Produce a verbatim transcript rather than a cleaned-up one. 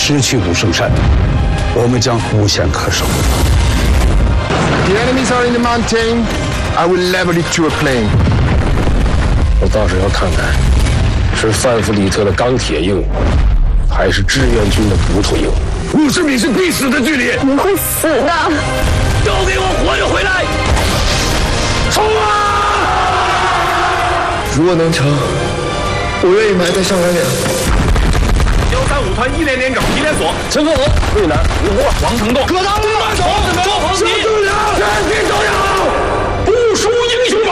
失去武圣山，我们将无险可守。 The enemies are in the mountain. I will level it to a plain. 我倒是要看看，是范弗里特的钢铁硬，还是志愿军的骨头硬。 五十米是必死的距离， 你会死的。 都给我活着回来！冲啊！ 如果能成，我愿意埋在上元岭。 幺三五团一连连长皮连锁， 陈凤娥、魏南、吴国、 王承栋、 可当路， 黄子梅、周鹏奇， 全体走！